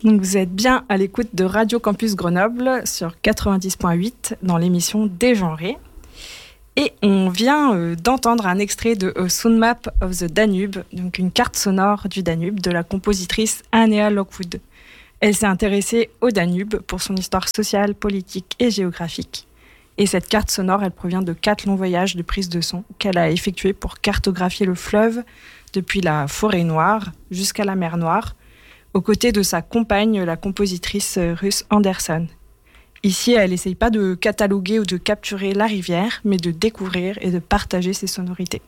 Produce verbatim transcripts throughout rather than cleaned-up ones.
Donc vous êtes bien à l'écoute de Radio Campus Grenoble sur quatre-vingt-dix virgule huit dans l'émission Dégenrée. Et on vient euh, d'entendre un extrait de A Sound Map of the Danube, donc une carte sonore du Danube de la compositrice Annea Lockwood. Elle s'est intéressée au Danube pour son histoire sociale, politique et géographique. Et cette carte sonore, elle provient de quatre longs voyages de prise de son qu'elle a effectués pour cartographier le fleuve depuis la Forêt Noire jusqu'à la Mer Noire, aux côtés de sa compagne, la compositrice russe Anderson. Ici, elle n'essaye pas de cataloguer ou de capturer la rivière, mais de découvrir et de partager ses sonorités.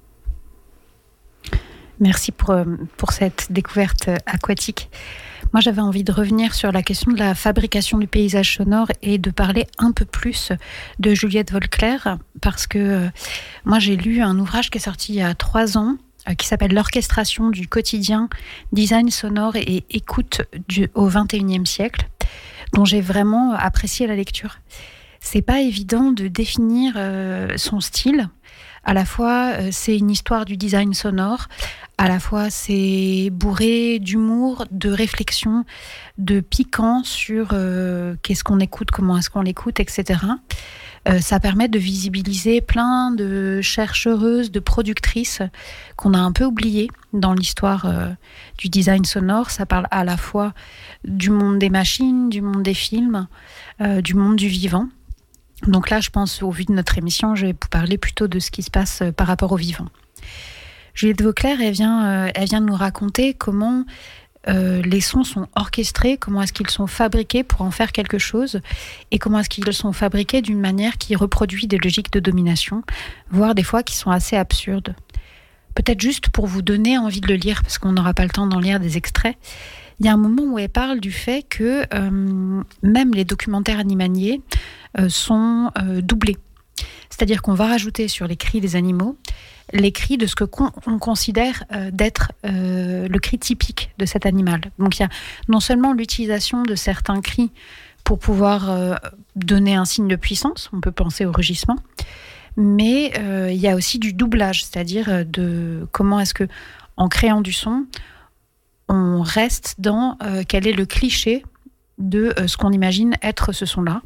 Merci pour, pour cette découverte aquatique. Moi, j'avais envie de revenir sur la question de la fabrication du paysage sonore et de parler un peu plus de Juliette Vollclair, parce que euh, moi, j'ai lu un ouvrage qui est sorti il y a trois ans, euh, qui s'appelle « L'orchestration du quotidien, design sonore et écoute du, au vingt et unième siècle », dont j'ai vraiment apprécié la lecture. C'est pas évident de définir euh, son style. À la fois, euh, c'est une histoire du design sonore, à la fois, c'est bourré d'humour, de réflexion, de piquant sur euh, qu'est-ce qu'on écoute, comment est-ce qu'on l'écoute, et cetera. Euh, ça permet de visibiliser plein de chercheuses, de productrices qu'on a un peu oubliées dans l'histoire euh, du design sonore. Ça parle à la fois du monde des machines, du monde des films, euh, du monde du vivant. Donc là, je pense, au vu de notre émission, je vais vous parler plutôt de ce qui se passe par rapport au vivant. Juliette Vollclair, elle vient, euh, elle vient de nous raconter comment euh, les sons sont orchestrés, comment est-ce qu'ils sont fabriqués pour en faire quelque chose, et comment est-ce qu'ils sont fabriqués d'une manière qui reproduit des logiques de domination, voire des fois qui sont assez absurdes. Peut-être juste pour vous donner envie de le lire, parce qu'on n'aura pas le temps d'en lire des extraits, il y a un moment où elle parle du fait que euh, même les documentaires animaliers euh, sont euh, doublés. C'est-à-dire qu'on va rajouter sur les cris des animaux les cris de ce que con, on considère euh, d'être euh, le cri typique de cet animal. Donc il y a non seulement l'utilisation de certains cris pour pouvoir euh, donner un signe de puissance, on peut penser au rugissement, mais euh, il y a aussi du doublage, c'est-à-dire de comment est-ce que, en créant du son, on reste dans euh, quel est le cliché de euh, ce qu'on imagine être ce son-là.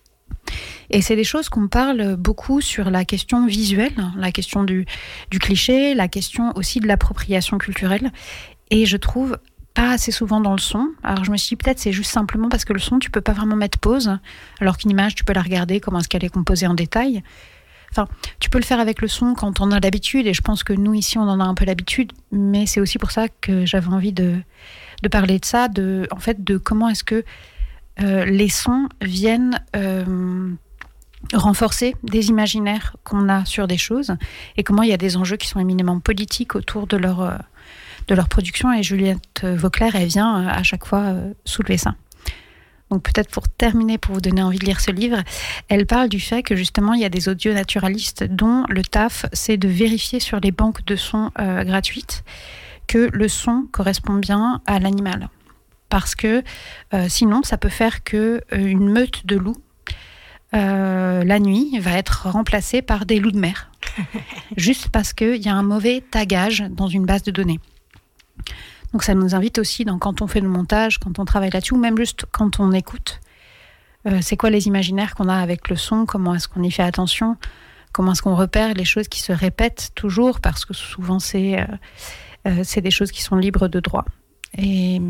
Et c'est des choses qu'on parle beaucoup sur la question visuelle, la question du, du cliché, la question aussi de l'appropriation culturelle. Et je trouve pas assez souvent dans le son. Alors je me suis dit peut-être c'est juste simplement parce que le son, tu peux pas vraiment mettre pause, alors qu'une image, tu peux la regarder, comment est-ce qu'elle est composée en détail. Enfin, tu peux le faire avec le son quand on a l'habitude, et je pense que nous ici on en a un peu l'habitude, mais c'est aussi pour ça que j'avais envie de, de parler de ça, de, en fait, de comment est-ce que euh, les sons viennent euh, renforcer des imaginaires qu'on a sur des choses, et comment il y a des enjeux qui sont éminemment politiques autour de leur, euh, de leur production, et Juliette Vollclair, elle vient euh, à chaque fois euh, soulever ça. Donc peut-être pour terminer, pour vous donner envie de lire ce livre, elle parle du fait que justement il y a des audionaturalistes dont le taf c'est de vérifier sur les banques de sons euh, gratuites que le son correspond bien à l'animal. Parce que euh, sinon ça peut faire que euh, une meute de loups euh, la nuit va être remplacée par des loups de mer. Juste parce qu'il y a un mauvais tagage dans une base de données. Donc ça nous invite aussi, dans, quand on fait le montage, quand on travaille là-dessus, ou même juste quand on écoute, euh, c'est quoi les imaginaires qu'on a avec le son, comment est-ce qu'on y fait attention, comment est-ce qu'on repère les choses qui se répètent toujours, parce que souvent c'est, euh, euh, c'est des choses qui sont libres de droit. Et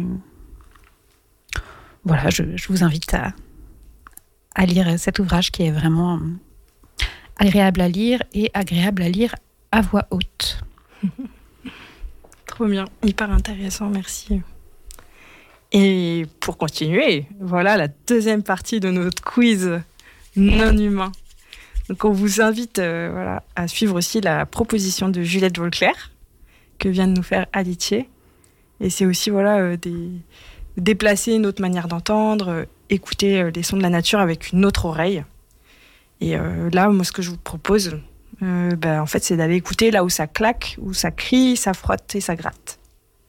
voilà, je, je vous invite à, à lire cet ouvrage qui est vraiment agréable à lire et agréable à lire à voix haute. Trop bien, hyper intéressant, merci. Et pour continuer, voilà la deuxième partie de notre quiz non humain. Donc on vous invite euh, voilà, à suivre aussi la proposition de Juliette Vollclair que vient de nous faire Aditye. Et c'est aussi voilà, euh, des, déplacer notre manière d'entendre, euh, écouter euh, les sons de la nature avec une autre oreille. Et euh, là, moi, ce que je vous propose, Euh, ben, en fait, c'est d'aller écouter là où ça claque, où ça crie, ça frotte et ça gratte.